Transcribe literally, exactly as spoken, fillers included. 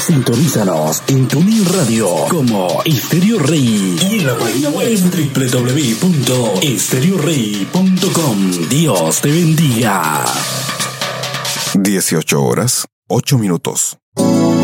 Sintonízanos en TuneIn Radio como Estéreo Rey y en la página web doble u doble u doble u punto estéreo rey punto com. Dios te bendiga. dieciocho horas, ocho minutos.